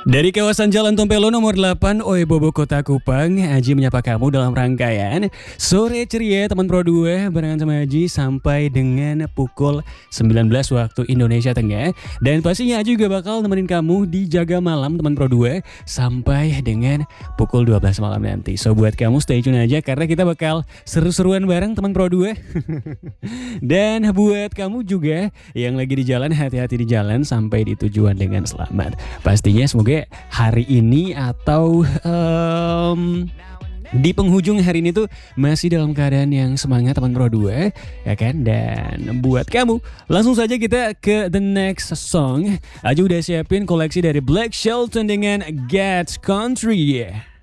Dari kawasan Jalan Tompelo nomor 8, Oi Bobo Kota Kupang, Aji menyapa kamu dalam rangkaian Sore Ceria teman Pro 2 barengan sama Aji sampai dengan pukul 19 waktu Indonesia Tengah. Dan pastinya Aji juga bakal nemenin kamu di Jaga Malam teman Pro 2 sampai dengan pukul 12 malam nanti. So buat kamu stay tune aja karena kita bakal seru-seruan bareng teman Pro 2. Dan buat kamu juga yang lagi di jalan, hati-hati di jalan sampai di tujuan dengan selamat. Pastinya semoga hari ini atau di penghujung hari ini tuh masih dalam keadaan yang semangat teman Pro 2, ya kan? Dan buat kamu, langsung saja kita ke the next song. Aja udah siapin koleksi dari Black Shelton dengan God's Country.